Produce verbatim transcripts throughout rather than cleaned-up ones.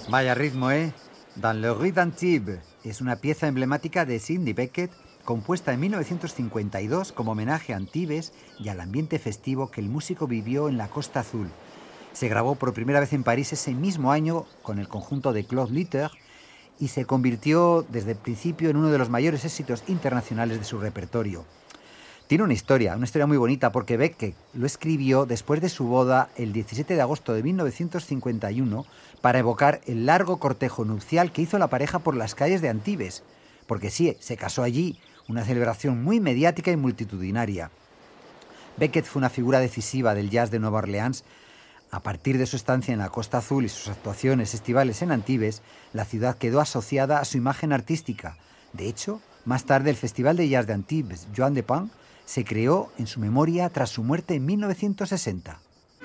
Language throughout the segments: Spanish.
Vaya ritmo, ¿eh? Dans le Rue d'Antibes es una pieza emblemática de Sidney Bechet, compuesta en mil novecientos cincuenta y dos como homenaje a Antibes y al ambiente festivo que el músico vivió en la Costa Azul. Se grabó por primera vez en París ese mismo año con el conjunto de Claude Luther y se convirtió desde el principio en uno de los mayores éxitos internacionales de su repertorio. Tiene una historia, una historia muy bonita, porque Bechet lo escribió después de su boda el diecisiete de agosto de mil novecientos cincuenta y uno para evocar el largo cortejo nupcial que hizo la pareja por las calles de Antibes, porque sí, se casó allí, una celebración muy mediática y multitudinaria. Bechet fue una figura decisiva del jazz de Nueva Orleans. A partir de su estancia en la Costa Azul y sus actuaciones estivales en Antibes, la ciudad quedó asociada a su imagen artística. De hecho, más tarde el Festival de Jazz de Antibes, Joan de Pan, se creó en su memoria tras su muerte en mil novecientos sesenta.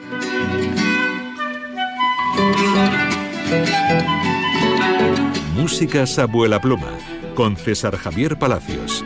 Músicas Abuela Pluma, con César Javier Palacios.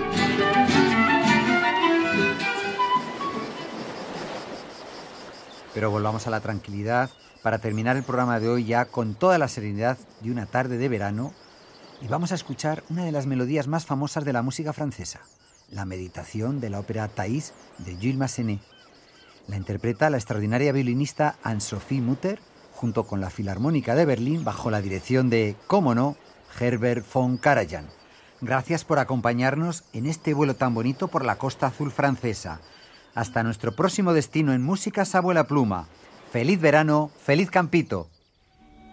Pero volvamos a la tranquilidad para terminar el programa de hoy ya con toda la serenidad de una tarde de verano, y vamos a escuchar una de las melodías más famosas de la música francesa, la Meditación de la ópera Thaïs de Jules Massenet. La interpreta la extraordinaria violinista Anne-Sophie Mutter junto con la Filarmónica de Berlín bajo la dirección de, cómo no, Herbert von Karajan. Gracias por acompañarnos en este vuelo tan bonito por la Costa Azul francesa. Hasta nuestro próximo destino en Músicas Abuela Pluma. ¡Feliz verano! ¡Feliz campito!